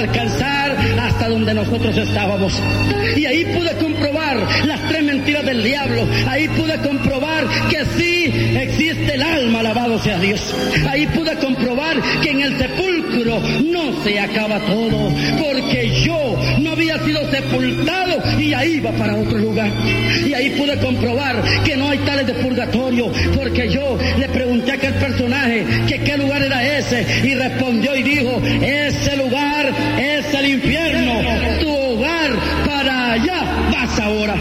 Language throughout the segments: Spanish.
alcanzar hasta donde nosotros estábamos. Y ahí pude comprobar las 3 mentiras del diablo. Ahí pude comprobar que sí existe el alma, alabado sea Dios. Ahí pude comprobar que en el sepulcro no se acaba todo, porque yo no había sido sepultado y ahí iba para otro lugar. Y ahí pude comprobar que no hay tales de purgatorio, porque yo le pregunté a aquel personaje que qué lugar era ese, y respondió y dijo: ese lugar es el infierno, tu hogar, para allá vas ahora.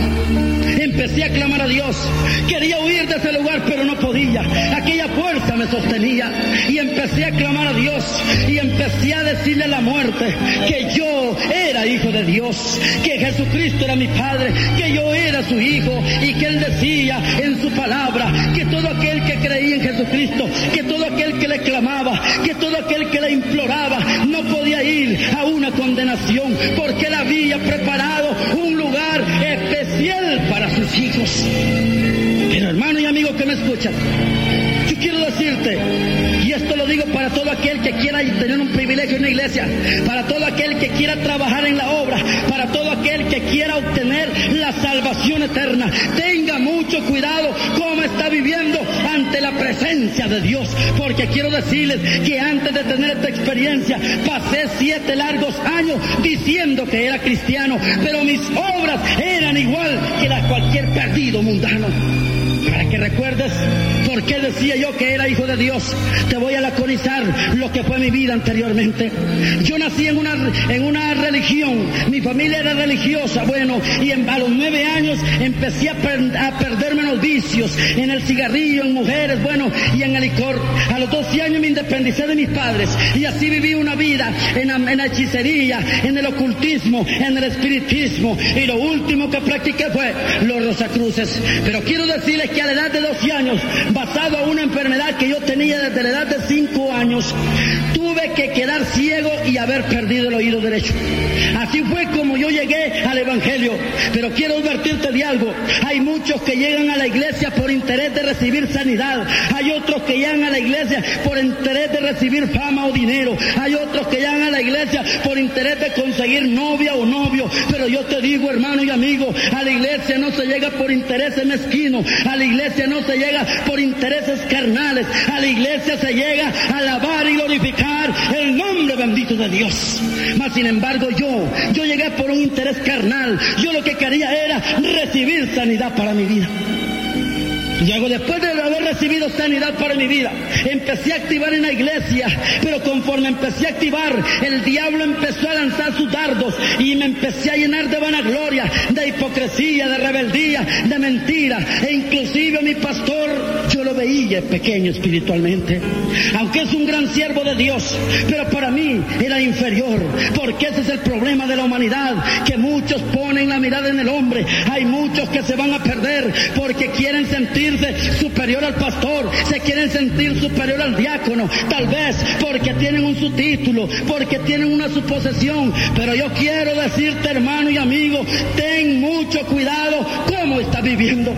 Empecé a clamar a Dios, quería huir de ese lugar pero no podía, aquella fuerza me sostenía, y empecé a clamar a Dios y empecé a decirle a la muerte que yo era hijo de Dios, que Jesucristo era mi Padre, que yo era su hijo, y que Él decía en su palabra que todo aquel que creía en Jesucristo, que todo aquel que le clamaba, que todo aquel que le imploraba no podía ir a una condenación, porque Él había preparado un lugar especial para sus hijos. Pero hermano y amigo que me escuchan, yo quiero decirte, y esto lo digo para todo aquel que quiera tener un privilegio en la iglesia, para todo aquel que quiera trabajar en la obra, para todo aquel que quiera obtener la salvación eterna, tenga mucho cuidado cómo está viviendo ante la presencia de Dios, porque quiero decirles que antes de tener esta experiencia pasé 7 largos años diciendo que era cristiano, pero mis obras eran igual que las de cualquier perdido mundano. Para que recuerdes por qué decía yo que era hijo de Dios, te voy a laconizar lo que fue mi vida anteriormente. Yo nací en una religión, mi familia era religiosa, bueno, y a los 9 años empecé a perderme en los vicios, en el cigarrillo, en mujeres, bueno, y en el licor. A los 12 años me independicé de mis padres, y así viví una vida en la hechicería, en el ocultismo, en el espiritismo, y lo último que practiqué fue los rosacruces. Pero quiero decirles que a la edad de 12 años, basado a una enfermedad que yo tenía desde la edad de 5 años, tuve que quedar ciego y haber perdido el oído derecho. Así fue como yo llegué al Evangelio. Pero quiero advertirte de algo: hay muchos que llegan a la iglesia por interés de recibir sanidad, hay otros que llegan a la iglesia por interés de recibir fama o dinero, hay otros que llegan a la iglesia por interés de conseguir novia o novio. Pero yo te digo, hermano y amigo, a la iglesia no se llega por intereses mezquinos, a la iglesia no se llega por intereses carnales, a la iglesia se llega a alabar y glorificar el nombre bendito de Dios. Mas sin embargo yo llegué por un interés carnal. Yo lo que quería era recibir sanidad para mi vida. Luego, después de haber recibido sanidad para mi vida, empecé a activar en la iglesia, pero conforme empecé a activar, el diablo empezó a lanzar sus dardos y me empecé a llenar de vanagloria, de hipocresía, de rebeldía, de mentira, e inclusive mi pastor, yo lo veía pequeño espiritualmente, aunque es un gran siervo de Dios, pero para mí era inferior, porque ese es el problema de la humanidad, que muchos ponen la mirada en el hombre. Hay muchos que se van a perder porque quieren sentir superior al pastor, se quieren sentir superior al diácono, tal vez porque tienen un subtítulo, porque tienen una suposición. Pero yo quiero decirte, hermano y amigo, ten mucho cuidado cómo estás viviendo.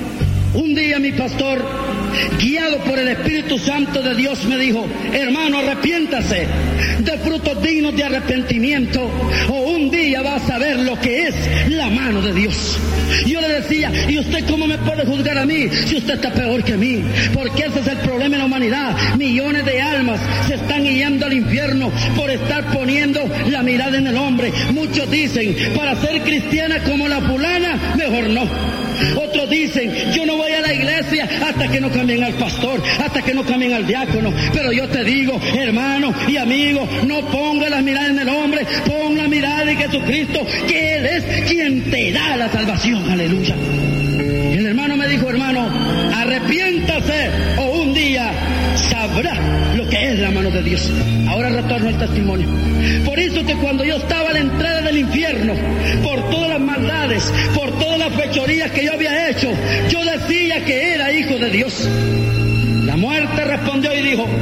Un día mi pastor, guiado por el Espíritu Santo de Dios, me dijo: hermano, arrepiéntase de frutos dignos de arrepentimiento, o un día vas a ver lo que es la mano de Dios. Yo le decía: ¿y usted cómo me puede juzgar a mí si usted está peor que mí? Porque ese es el problema en la humanidad. Millones de almas se están guiando al infierno por estar poniendo la mirada en el hombre. Muchos dicen: para ser cristiana como la fulana, mejor no. Otros dicen: yo no voy a la iglesia hasta que no cambien al pastor, hasta que no cambien al diácono. Pero yo te digo, hermano y amigo, no ponga la mirada en el hombre, pon la mirada en Jesucristo, que Él es quien te da la salvación. Aleluya. Y el hermano me dijo: hermano, arrepiéntase o un día sabrá lo que es la mano de Dios. Ahora retorno al testimonio. Por eso que cuando yo estaba a la entrada del infierno, por todas las maldades, por todas las fechorías que yo había hecho, yo decía que era hijo de Dios. La muerte respondió y dijo: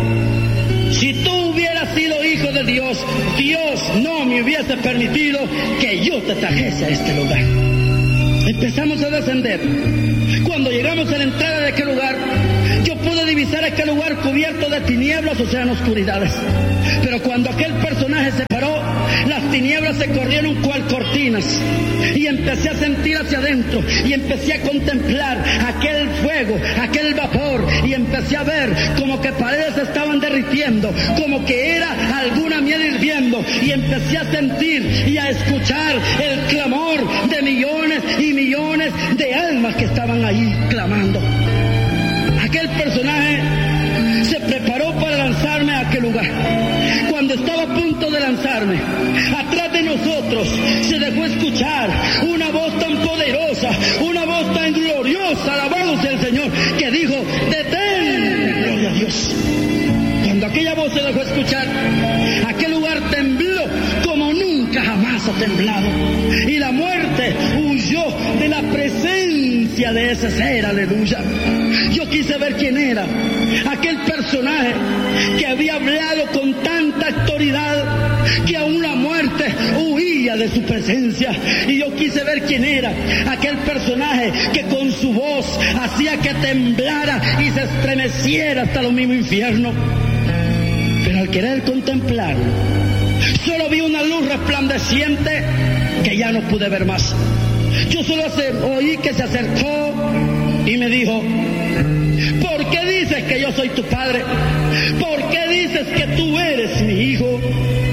si tú hubieras sido hijo de Dios, Dios no me hubiese permitido que yo te trajese a este lugar. Empezamos a descender. Cuando llegamos a la entrada de aquel lugar, yo pude divisar aquel lugar cubierto de tinieblas, o sea, en oscuridades. Pero cuando aquel personaje se paró, las tinieblas se corrieron cual cortinas y empecé a sentir hacia adentro y empecé a contemplar aquel fuego, aquel vapor, y empecé a ver como que paredes se estaban derritiendo, como que era alguna miel hirviendo, y empecé a sentir y a escuchar el clamor de millones y millones de almas que estaban ahí clamando. Aquel personaje se preparó para lanzarme a aquel lugar. Cuando estaba a punto de lanzarme, atrás de nosotros se dejó escuchar una voz tan poderosa, una voz tan gloriosa, alabado sea el Señor, que dijo: detén, gloria a Dios. Cuando aquella voz se dejó escuchar, aquel lugar tembló como nunca jamás ha temblado, y la muerte huyó de la presencia de ese ser, aleluya. Yo quise ver quién era aquel personaje que había hablado con tanta autoridad que aún la muerte huía de su presencia, y yo quise ver quién era aquel personaje que con su voz hacía que temblara y se estremeciera hasta lo mismo infierno. Pero al querer contemplarlo, solo vi una luz resplandeciente que ya no pude ver más. Yo solo oí que se acercó y me dijo: ¿por qué dices que yo soy tu padre? ¿Por qué dices que tú eres mi hijo?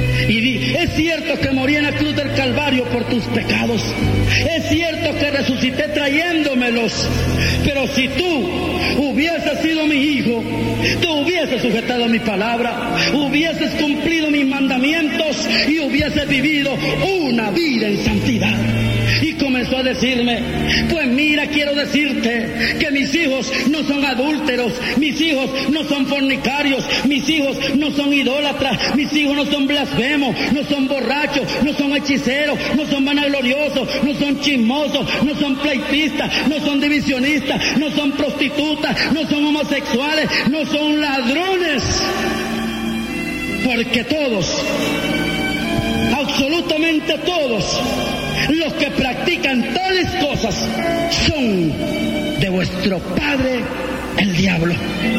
Y es cierto que morí en la cruz del Calvario por tus pecados. Es cierto que resucité trayéndomelos. Pero si tú hubieses sido mi hijo, tú hubieses sujetado mi palabra, hubieses cumplido mis mandamientos y hubieses vivido una vida en santidad. Y comenzó a decirme: pues mira, quiero decirte que mis hijos no son adúlteros, mis hijos no son fornicarios, mis hijos no son idólatras, mis hijos no son blasfemos, no son borrachos, no son hechiceros, no son vanagloriosos, no son chismosos, no son pleitistas, no son divisionistas, no son prostitutas, no son homosexuales, no son ladrones. Porque todos, absolutamente todos, los que practican tales cosas son de vuestro padre el diablo.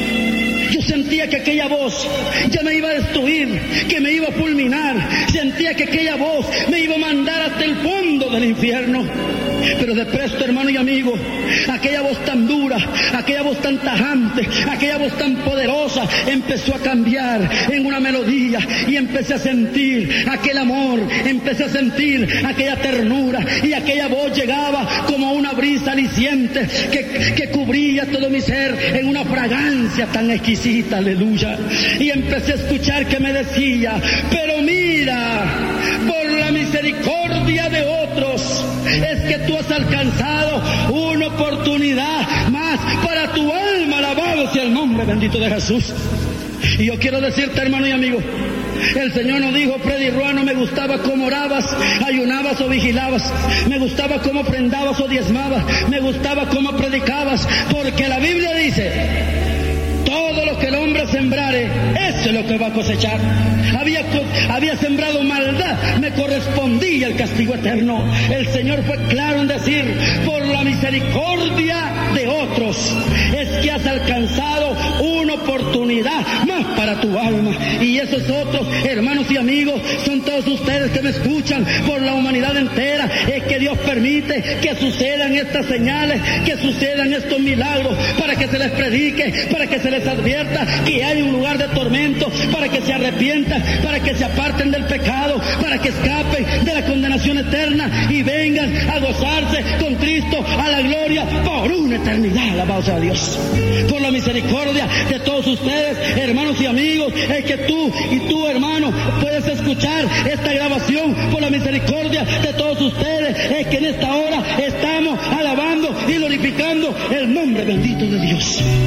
Yo sentía que aquella voz ya me iba a destruir, que me iba a fulminar. Sentía que aquella voz me iba a mandar hasta el fondo del infierno. Pero de presto, hermano y amigo, aquella voz tan dura, aquella voz tan tajante, aquella voz tan poderosa empezó a cambiar en una melodía, y empecé a sentir aquel amor, empecé a sentir aquella ternura, y aquella voz llegaba como una brisa aliciente que cubría todo mi ser en una fragancia tan exquisita, aleluya. Y empecé a escuchar que me decía: pero mira, por la misericordia de otros es que tú has alcanzado una oportunidad más para tu alma, alabado sea el nombre bendito de Jesús. Y yo quiero decirte, hermano y amigo, el Señor nos dijo: Freddy Roa, no me gustaba cómo orabas, ayunabas o vigilabas, me gustaba cómo prendabas o diezmabas, me gustaba cómo predicabas, porque la Biblia dice: todo lo que el hombre sembrare, eso es lo que va a cosechar. Había sembrado maldad, me correspondía el castigo eterno. El Señor fue claro en decir: por la misericordia de otros es que has alcanzado una oportunidad más para tu alma. Y esos otros, hermanos y amigos, son todos ustedes que me escuchan por la humanidad entera. Es que Dios permite que sucedan estas señales, que sucedan estos milagros, para que se les predique, para que se les advierta que hay un lugar de tormento, para que se arrepientan, para que se aparten del pecado, para que escapen de la condenación eterna y vengan a gozarse con Cristo a la gloria por una eternidad. Alabado sea Dios. Por la misericordia de todos ustedes, hermanos y amigos, es que tú y tú, hermano, puedes escuchar esta grabación. Por la misericordia de todos ustedes es que en esta hora estamos alabando y glorificando el nombre bendito de Dios.